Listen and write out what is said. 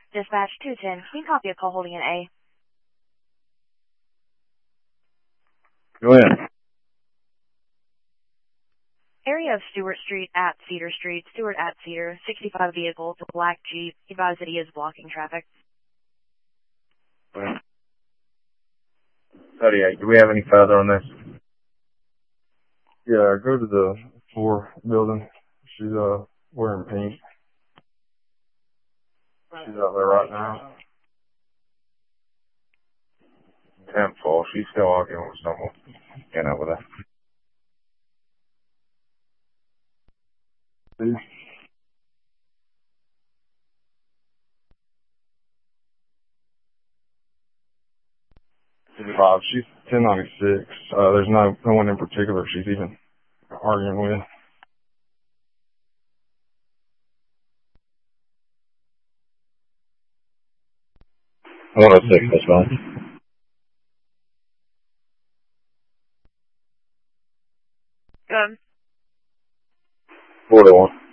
Dispatch 210, can you copy a call holding an A? Go ahead. Area of Stewart Street at Cedar Street, Stewart at Cedar, 65 vehicle, it's a black Jeep. Advise that he is blocking traffic. 38. Do we have any further on this? Yeah, go to the 4 building. She's wearing pink. She's out there right now. 10-4. She's still arguing with someone. Get over there. See? 5. She's 1096. There's no one in particular she's even arguing with. 106, that's fine. 41.